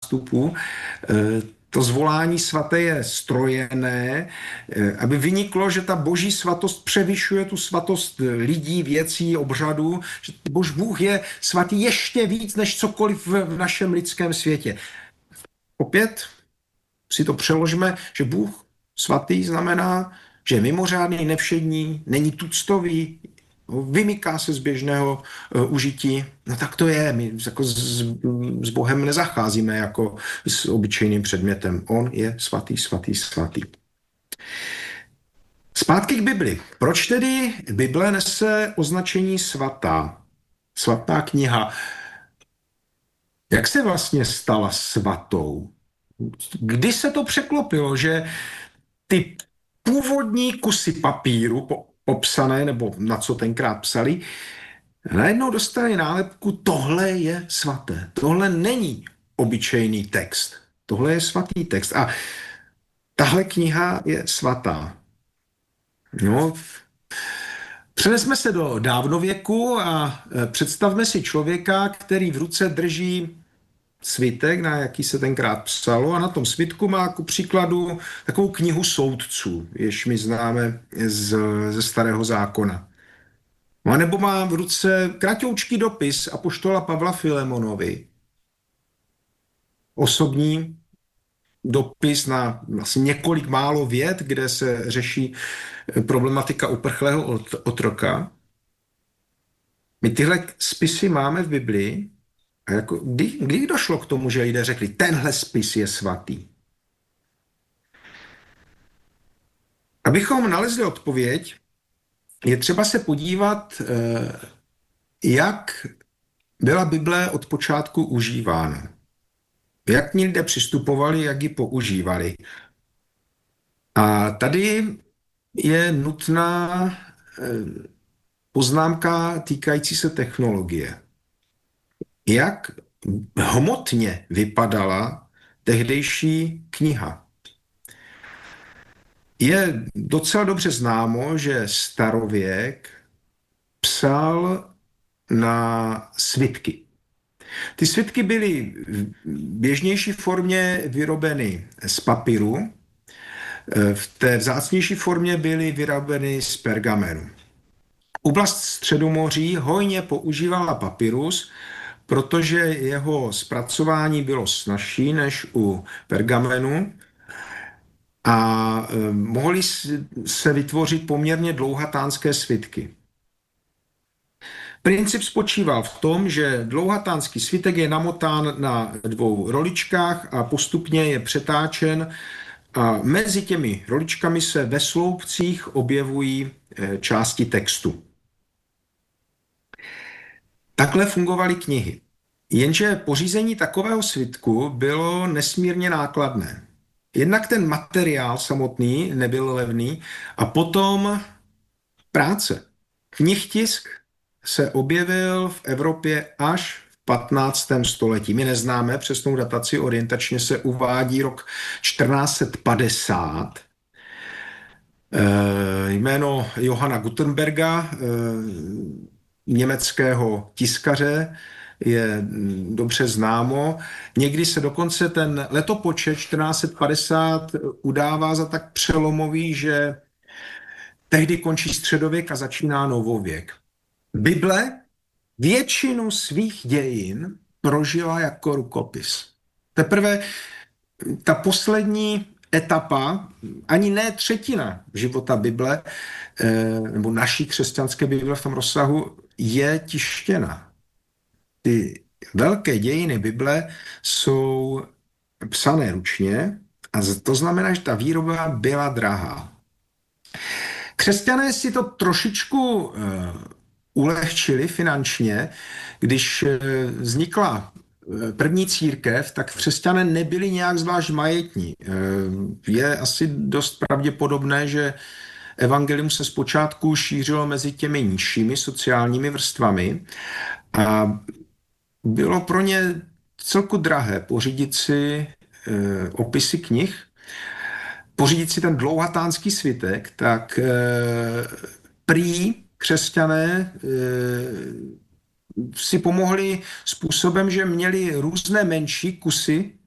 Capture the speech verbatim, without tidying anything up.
zástupů. To zvolání svaté je strojené, aby vyniklo, že ta boží svatost převyšuje tu svatost lidí, věcí, obřadů, že bož Bůh je svatý ještě víc než cokoliv v našem lidském světě. Opět si to přeložme, že Bůh svatý znamená, že je mimořádný, nevšední, není tuctový, vymyká se z běžného uh, užití. No tak to je, my jako s, s Bohem nezacházíme jako s obyčejným předmětem. On je svatý, svatý, svatý. Zpátky k Bibli. Proč tedy Bible nese označení svatá? Svatá kniha. Jak se vlastně stala svatou? Kdy se to překlopilo, že ty původní kusy papíru popsané, nebo na co tenkrát psali, najednou dostali nálepku, tohle je svaté. Tohle není obyčejný text. Tohle je svatý text. A tahle kniha je svatá. No, přenesme se do dávnověku a představme si člověka, který v ruce drží svitek, na jaký se tenkrát psalo, a na tom svitku má ku příkladu takovou knihu soudců, jež my známe z, ze Starého zákona. A nebo má v ruce kratoučký dopis apoštola Pavla Filemonovi. Osobní dopis na vlastně několik málo vět, kde se řeší problematika uprchlého otroka. My tyhle spisy máme v Biblii. A jako, kdy, kdy došlo k tomu, že lidé řekli, tenhle spis je svatý? Abychom nalezli odpověď, je třeba se podívat, jak byla Bible od počátku užívána. Jak ní lidé přistupovali, jak ji používali. A tady je nutná poznámka týkající se technologie. Jak hmotně vypadala tehdejší kniha. Je docela dobře známo, že starověk psal na svitky. Ty svitky byly v běžnější formě vyrobeny z papíru, v té vzácnější formě byly vyrobeny z pergamenu. Oblast Středomoří hojně používala papyrus, protože jeho zpracování bylo snazší než u pergamenu a e, mohly se vytvořit poměrně dlouhatánské svitky. Princip spočíval v tom, že dlouhatánský svitek je namotán na dvou roličkách a postupně je přetáčen a mezi těmi roličkami se ve sloupcích objevují e, části textu. Takhle fungovaly knihy. Jenže pořízení takového svitku bylo nesmírně nákladné. Jednak ten materiál samotný nebyl levný a potom práce. Knihtisk se objevil v Evropě až v patnáctém století. My neznáme přesnou dataci, orientačně se uvádí rok čtrnáct set padesát. E, jméno Johanna Gutenberga, e, německého tiskaře, je dobře známo. Někdy se dokonce ten letopočet čtrnáct set padesát udává za tak přelomový, že tehdy končí středověk a začíná novověk. Bible většinu svých dějin prožila jako rukopis. Teprve ta poslední etapa, ani ne třetina života Bible, nebo naší křesťanské Bible v tom rozsahu, je tištěna. Ty velké dějiny Bible jsou psané ručně a to znamená, že ta výroba byla drahá. Křesťané si to trošičku uh, ulehčili finančně. Když uh, vznikla uh, první církev, tak křesťané nebyli nějak zvlášť majetní. Uh, je asi dost pravděpodobné, že evangelium se zpočátku šířilo mezi těmi nižšími sociálními vrstvami a bylo pro ně celku drahé pořídit si e, opisy knih, pořídit si ten dlouhatánský svitek, tak e, prý křesťané e, si pomohli způsobem, že měli různé menší kusy